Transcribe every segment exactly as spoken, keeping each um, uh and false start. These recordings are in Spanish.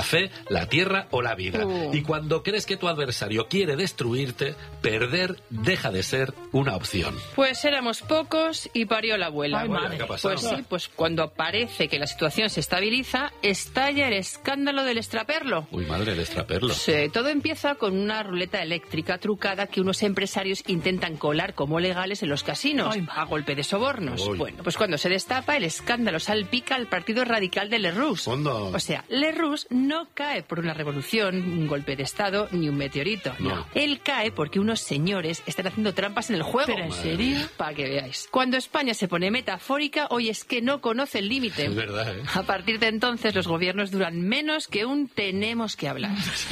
fe, la tierra o la vida. Uh. Y cuando crees que tu adversario quiere destruirte, perder deja de ser una opción. Pues éramos pocos y parió la abuela. Ay, madre. ¿Qué ha pasado? Pues sí, pues cuando parece que la situación se estabiliza, estalla el escándalo del extraperlo. Uy, madre, el extraperlo. Sí, todo empieza con una ruleta eléctrica trucada que unos empresarios intentan colar como legales en los casinos, Ay, a golpe de sobornos. Uy. Bueno, pues cuando se destapa, el escándalo salpica al partido radical de Lerroux. ¿Cuándo? O sea, Lerroux no cae por una revolución, un golpe de estado ni un meteorito. No. Él cae porque unos señores están haciendo trampas en el juego. ¿Pero en serio? Para que veáis. Cuando España se pone metafórica, hoy es que no conoce el límite. Es verdad, ¿eh? A partir de entonces, los gobiernos duran menos que un tenemos que hablar.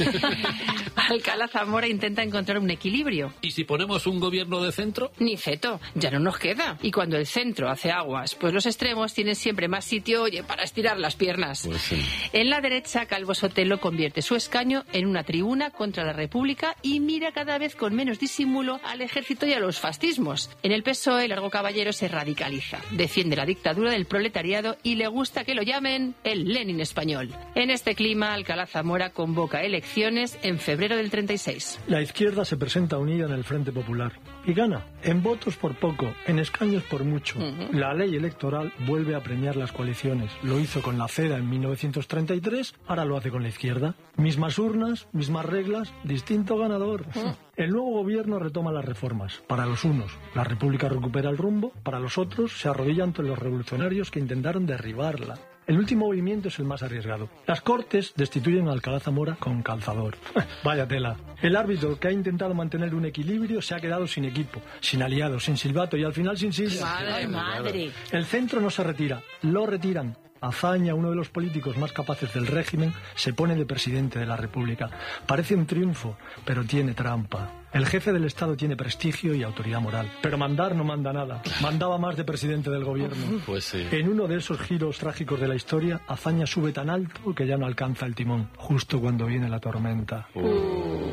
Alcalá Zamora intenta encontrar un equilibrio. ¿Y si ponemos un gobierno de centro? Ni feto, ya no nos queda. Y cuando el centro hace aguas, pues los extremos tienen siempre más sitio, oye, para estirar las piernas. Pues sí. En la derecha, Calvo Sotelo convierte su escaño en una tribuna contra la República y mira cada vez con menos disimulo al ejército y a los fascismos. En el P S O E, Largo Caballero se radicaliza, defiende la dictadura del proletariado y le gusta que lo llamen el Lenin español. En este clima, Alcalá Zamora convoca elecciones en febrero del treinta y seis. La izquierda se presenta unida en el Frente Popular y gana, en votos por poco, en escaños por mucho. Uh-huh. La ley electoral vuelve a premiar las coaliciones. Lo hizo con la CEDA en mil novecientos treinta y tres, ahora lo hace con la izquierda. Mismas urnas, mismas reglas, distinto ganador. Uh-huh. El nuevo gobierno retoma las reformas. Para los unos, la República recupera el rumbo, para los otros, se arrodilla ante los revolucionarios que intentaron derribarla. El último movimiento es el más arriesgado. Las Cortes destituyen a Alcalá Zamora con calzador. Vaya tela. El árbitro que ha intentado mantener un equilibrio se ha quedado sin equipo, sin aliados, sin silbato y al final sin silla. Madre, madre. El centro no se retira, lo retiran. Azaña, uno de los políticos más capaces del régimen, se pone de presidente de la República. Parece un triunfo, pero tiene trampa. El jefe del Estado tiene prestigio y autoridad moral, pero mandar no manda nada. Mandaba más de presidente del gobierno. Pues sí. En uno de esos giros trágicos de la historia, Azaña sube tan alto que ya no alcanza el timón, justo cuando viene la tormenta. Uh.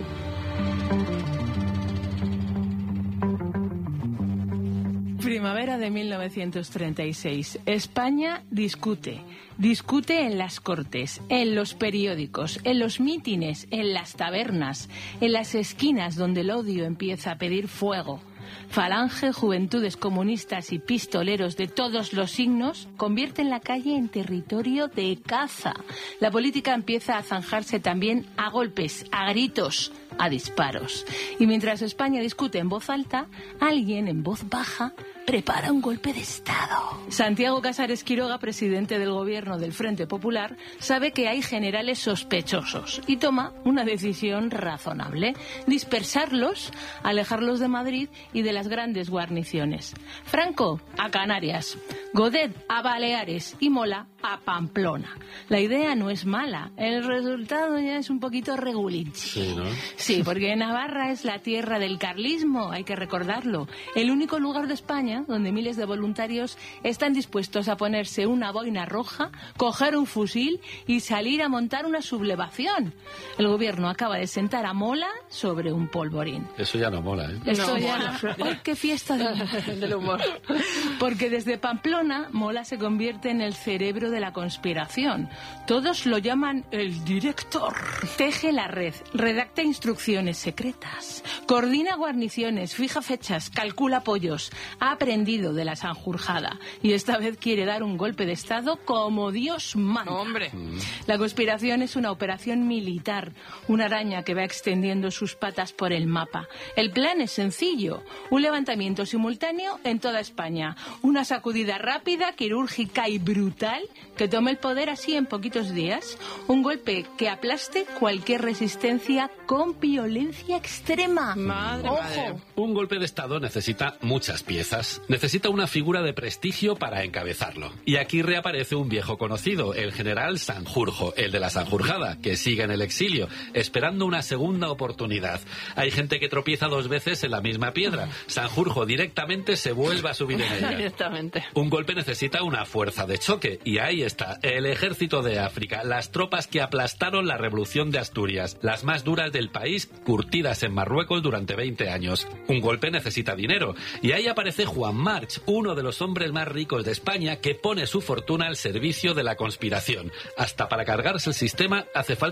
Primavera de mil novecientos treinta y seis. España discute. Discute en las Cortes, en los periódicos, en los mítines, en las tabernas, en las esquinas donde el odio empieza a pedir fuego. Falange, juventudes comunistas y pistoleros de todos los signos convierten la calle en territorio de caza. La política empieza a zanjarse también a golpes, a gritos, a disparos. Y mientras España discute en voz alta, alguien en voz baja prepara un golpe de Estado. Santiago Casares Quiroga, presidente del gobierno del Frente Popular, sabe que hay generales sospechosos y toma una decisión razonable: dispersarlos, alejarlos de Madrid y de las grandes guarniciones. Franco a Canarias, Godet a Baleares y Mola a Pamplona. La idea no es mala, el resultado ya es un poquito regulinchi. Sí, ¿no? Sí, porque Navarra es la tierra del carlismo, hay que recordarlo. El único lugar de España donde miles de voluntarios están dispuestos a ponerse una boina roja, coger un fusil y salir a montar una sublevación. El gobierno acaba de sentar a Mola sobre un polvorín. Eso ya no mola, ¿eh? Eso No ya mola. no. ¡Ay, qué fiesta del, del humor! Porque desde Pamplona, Mola se convierte en el cerebro de la conspiración. Todos lo llaman el director. Teje la red, redacta instrucciones secretas, coordina guarniciones, fija fechas, calcula apoyos. Ha aprendido de la Sanjurjada y esta vez quiere dar un golpe de Estado como Dios manda. Hombre. La conspiración es una operación militar, una araña que va extendiendo sus patas por el mapa. El plan es sencillo: un levantamiento simultáneo en toda España, una sacudida rápida, quirúrgica y brutal que tome el poder así en poquitos días, un golpe que aplaste cualquier resistencia con violencia extrema. Madre, ¡Ojo! madre. Un golpe de Estado necesita muchas piezas. Necesita una figura de prestigio para encabezarlo. Y aquí reaparece un viejo conocido, el general Sanjurjo, el de la Sanjurjada, que sigue en el exilio, esperando una segunda oportunidad. Hay gente que tropieza dos veces en la misma piedra. Sanjurjo directamente se vuelve a subir en ella. Directamente. Un golpe necesita una fuerza de choque, y ahí está, el ejército de África, las tropas que aplastaron la revolución de Asturias, las más duras del país, curtidas en Marruecos durante veinte años. Un golpe necesita dinero, y ahí aparece Juan March, uno de los hombres más ricos de España, que pone su fortuna al servicio de la conspiración. Hasta para cargarse el sistema hace falta